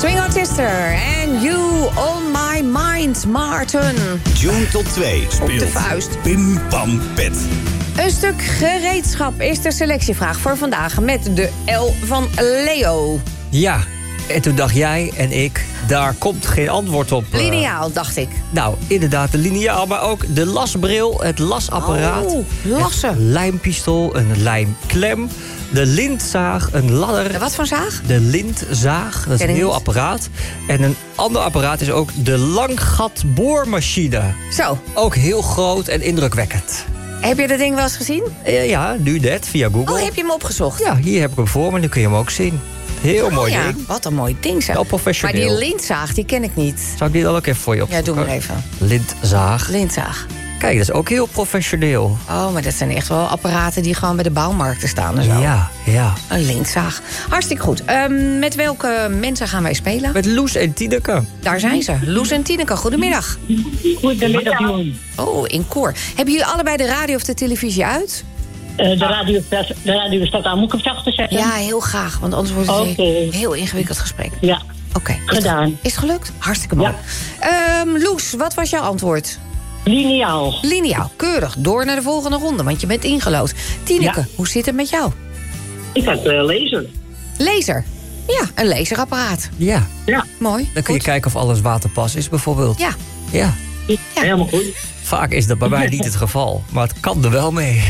Swing Out Sister and You On My Mind, Maarten. June tot 2 speelt Op de vuist. Pim Pam Pet. Een stuk gereedschap is de selectievraag voor vandaag met de L van Leo. Ja, en toen dacht jij en ik, daar komt geen antwoord op. Lineaal, dacht ik. Nou, inderdaad, de lineaal, maar ook de lasbril, het lasapparaat. Oh, lassen. Het lijmpistool, een lijmklem, de lintzaag, een ladder. Wat voor zaag? De lintzaag, dat is Ken een ik heel niet. apparaat. En een ander apparaat is ook de langgatboormachine. Zo, Ook heel groot en indrukwekkend. heb je dat ding wel eens gezien? Ja, nu net, via Google. Oh, heb je hem opgezocht? Ja, hier heb ik hem voor me, nu kun je hem ook zien. Heel mooi ja, ding. wat een mooi ding zeg. Wel professioneel. Maar die lintzaag, die ken ik niet. Zal ik die dan ook even voor je Ja, opzoeken? doe maar even. Lintzaag. Lintzaag. Kijk, dat is ook heel professioneel. Oh, maar dat zijn echt wel apparaten die gewoon bij de bouwmarkten staan en zo. Ja. Een lintzaag. Hartstikke goed. Met welke mensen gaan wij spelen? Met Loes en Tineke. Daar zijn ze. Loes en Tineke, goedemiddag. Goedemiddag, jongen. Oh, in koor. Hebben jullie allebei de radio of de televisie uit? De radio staat aan. Moet ik hem zachter zetten? Ja, heel graag. Want anders wordt het Oké. een heel ingewikkeld gesprek. Ja. Oké. Gedaan. Is het gelukt? Hartstikke mooi. Loes, wat was jouw antwoord? Lineaal. Lineaal. Keurig. Door naar de volgende ronde, want je bent ingelood. Tineke, Ja. hoe zit het met jou? Ik had laser. Laser. Ja, een laserapparaat. Ja, Ja, Mooi. dan kun je Goed. kijken of alles waterpas is bijvoorbeeld. Ja. Ja. helemaal goed. Vaak is dat bij mij niet het geval, maar het kan er wel mee.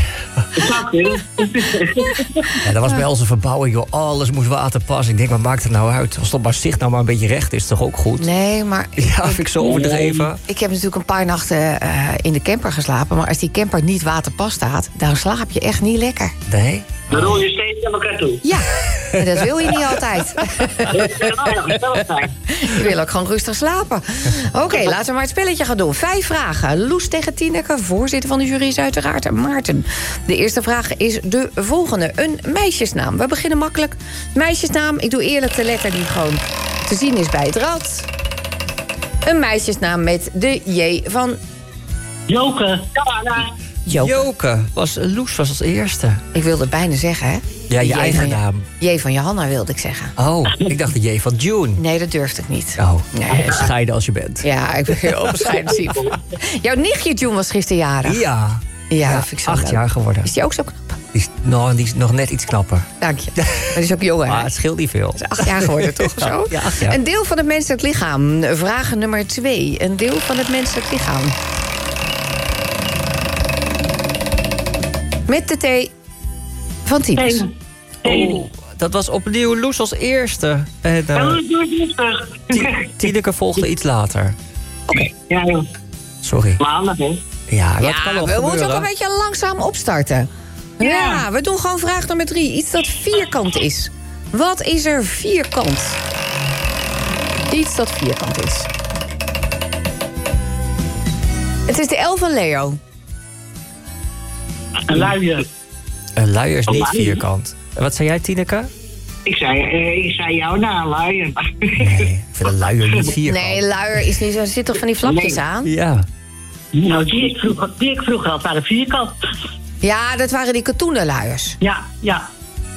Ja, dat was bij onze verbouwing, joh. Alles moest waterpas. Ik denk, wat maakt het nou uit? Als dat maar zicht nou maar een beetje recht is, is toch ook goed? Nee, maar Ja, vind ik zo overdreven. ik heb natuurlijk een paar nachten in de camper geslapen. Maar als die camper niet waterpas staat, dan slaap je echt niet lekker. Nee? Dan rol je steeds naar elkaar toe. Ja, en dat wil je niet altijd. Je wil ook gewoon rustig slapen. Oké, laten we maar het spelletje gaan doen. 5 vragen. Loes tegen Tineke, voorzitter van de jury is uiteraard Maarten. De eerste vraag is de volgende. Een meisjesnaam. We beginnen makkelijk. Meisjesnaam, ik doe eerlijk de letter die gewoon te zien is bij het rad. Een meisjesnaam met de J van Joke. Joke. Joke. Loes was als eerste. Ik wilde het bijna zeggen, hè? Ja, De je J eigen van naam. J van Johanna wilde ik zeggen. Oh, ik dacht de J van June. Nee, dat durfde ik niet. Oh, Nee. bescheiden als je bent. Ja, ik ben heel bescheiden. Zie je. Jouw nichtje June was gisteren jarig. Ja. Ja, dat vind ik zo 8 leuk. jaar geworden. Is die ook zo knap? Die is nog net iets knapper. Dank je. Maar die is ook jonger. Maar hè? het scheelt niet veel. Is 8 jaar geworden, toch? Of zo? Ja, 8 jaar. Een deel van het menselijk lichaam. Vraag nummer 2. Een deel van het menselijk lichaam. Met de T van Tinus. Oh, dat was opnieuw Loes als eerste. En Tineke volgde iets later. Ja, joh. Sorry. Maandag, hè. Ja, dat kan Ja, wel we moeten ook gebeuren. een beetje langzaam opstarten. Ja, we doen gewoon vraag nummer 3. Iets dat vierkant is. Wat is er vierkant? Iets dat vierkant is. Het is de L van Leo. Een luier. Een luier is niet vierkant. En wat zei jij, Tineke? Ik zei jou na, een luier. Nee, ik vind een luier niet vierkant. Nee, luier is niet zo. Er zit toch van die flapjes Nee. aan? Ja. Nou, die ik vroeger had, waren vierkant. Ja, dat waren die katoenen luiers. Ja. Ja,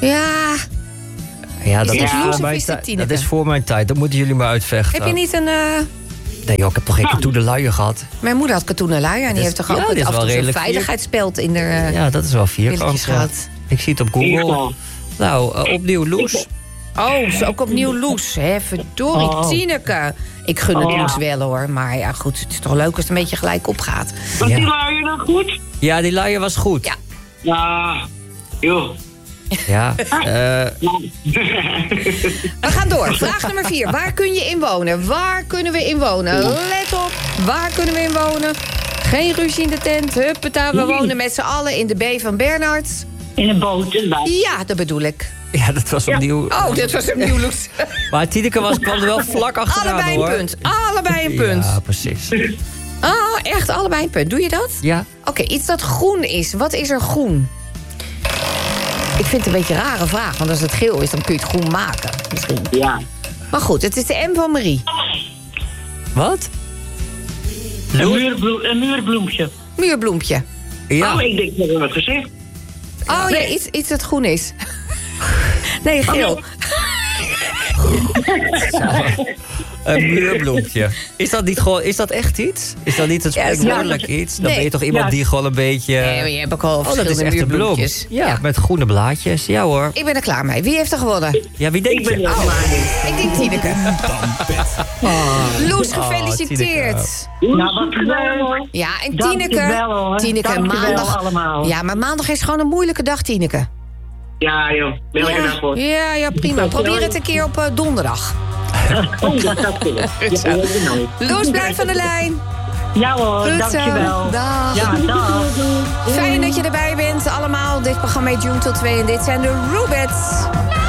Ja, dat Is is, dit Loes voor of mijn is dit tijd. Tineke? Dat is voor mijn tijd. Dat moeten jullie maar uitvechten. heb je niet een... Nee joh, ik heb toch geen katoenen luier gehad? Mijn moeder had katoenen luier en die is- heeft toch ja, ook dit is af en wel toe zo'n redelijk veiligheidsspeld in de... Ja, dat is wel vierkant. billetjes Ja. gehad. Ik zie het op Google. Vierkant. Nou, opnieuw Loes. Oh, is ook opnieuw Loes. Hè? Verdorie, Oh. Tineke. Ik gun het Oh. Loes wel hoor. Maar ja, goed, het is toch leuk als het een beetje gelijk opgaat. Was Ja. die luier nog goed? Ja, die luier was goed. Ja. Ja. Joh. Ja, We gaan door. Vraag nummer 4. Waar kun je in wonen? Waar kunnen we in wonen? Let op. Waar kunnen we in wonen? Geen ruzie in de tent. Huppeta, we wonen met z'n allen in de B van Bernhard. In een boot. Ja, dat bedoel ik. ja, dat was opnieuw. Oh, dit was opnieuw Loes. Maar Tineke kwam er wel vlak achteraan, Allebei een hoor. punt. Allebei een punt. Ja, precies. Ah, echt allebei een punt. Doe je dat? Ja. Oké, iets dat groen is. Wat is er groen? Ik vind het een beetje een rare vraag. Want als het geel is, dan kun je het groen maken. Misschien. Ja. Maar goed, het is de M van Marie. Wat? Een muurbloempje. Muurbloempje. Ja. Oh, ik denk dat we wat gezegd. Oh ja, iets dat groen is. Nee, geel. Een muurbloempje. Is dat echt iets? Is dat niet een spreekwoordelijk iets? Dan ben je toch iemand die gewoon een beetje... Nee, maar je hebt ook al dat is verschillende echt een bloem. muurbloempjes. Ja, met groene blaadjes. Ja hoor. Ik ben er klaar mee. Wie heeft er gewonnen? Ja, wie denk Ik ben je? er ook klaar mee. Ik denk Tineke. Pampet. Loes, gefeliciteerd. Nou, wat geweldig. Ja, en Dankjewel, hoor. Tineke, Dankjewel maandag... allemaal. Ja, maar maandag is gewoon een moeilijke dag, Tineke. Ja, joh. Welke dag wordt. Ja, prima. Probeer het een keer op donderdag. Oh, dat gaat goed. Ja, dat is nooit. Loes, blijf van de lijn. Ja hoor, Goed zo. dankjewel. Dag. Ja, dag. Fijn dat je erbij bent allemaal. Dit programma heet June tot 2 en dit zijn de Rubets.